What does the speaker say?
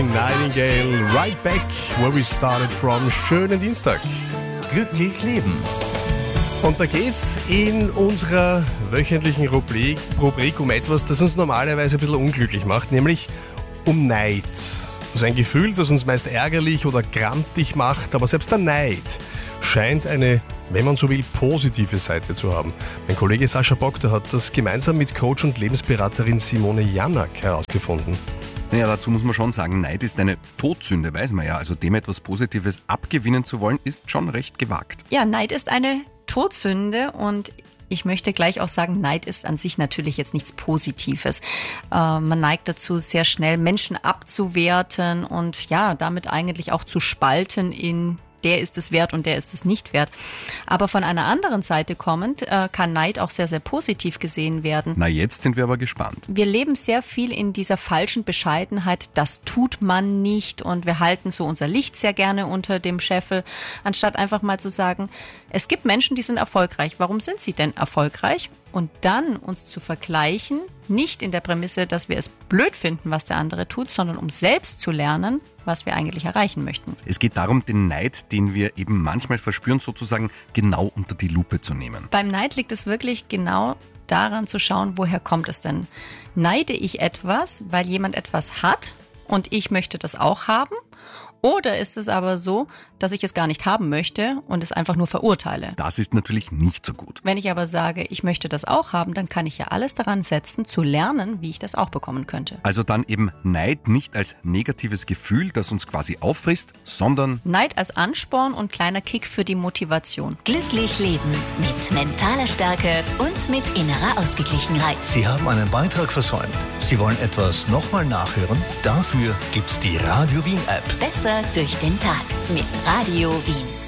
Florence Nightingale, right back where we started from. Schönen Dienstag. Glücklich leben. Und da geht's in unserer wöchentlichen Rubrik um etwas, das uns normalerweise ein bisschen unglücklich macht, nämlich um Neid. Das ist ein Gefühl, das uns meist ärgerlich oder grantig macht, aber selbst der Neid scheint eine, wenn man so will, positive Seite zu haben. Mein Kollege Sascha Bogda hat das gemeinsam mit Coach und Lebensberaterin Simone Janak herausgefunden. Naja, dazu muss man schon sagen, Neid ist eine Todsünde, weiß man ja. Also dem etwas Positives abgewinnen zu wollen, ist schon recht gewagt. Ja, Neid ist eine Todsünde und ich möchte gleich auch sagen, Neid ist an sich natürlich jetzt nichts Positives. Man neigt dazu, sehr schnell Menschen abzuwerten und ja, damit eigentlich auch zu spalten in der ist es wert und der ist es nicht wert. Aber von einer anderen Seite kommend kann Neid auch sehr, sehr positiv gesehen werden. Na, jetzt sind wir aber gespannt. Wir leben sehr viel in dieser falschen Bescheidenheit, das tut man nicht und wir halten so unser Licht sehr gerne unter dem Scheffel, anstatt einfach mal zu sagen, es gibt Menschen, die sind erfolgreich. Warum sind sie denn erfolgreich? Und dann uns zu vergleichen, nicht in der Prämisse, dass wir es blöd finden, was der andere tut, sondern um selbst zu lernen, was wir eigentlich erreichen möchten. Es geht darum, den Neid, den wir eben manchmal verspüren, sozusagen genau unter die Lupe zu nehmen. Beim Neid liegt es wirklich genau daran zu schauen, woher kommt es denn? Neide ich etwas, weil jemand etwas hat und ich möchte das auch haben? Oder ist es aber so, dass ich es gar nicht haben möchte und es einfach nur verurteile? Das ist natürlich nicht so gut. Wenn ich aber sage, ich möchte das auch haben, dann kann ich ja alles daran setzen, zu lernen, wie ich das auch bekommen könnte. Also dann eben Neid nicht als negatives Gefühl, das uns quasi auffrisst, sondern Neid als Ansporn und kleiner Kick für die Motivation. Glücklich leben mit mentaler Stärke und mit innerer Ausgeglichenheit. Sie haben einen Beitrag versäumt. Sie wollen etwas nochmal nachhören? Dafür gibt's die Radio Wien App. Besser durch den Tag mit Radio Wien.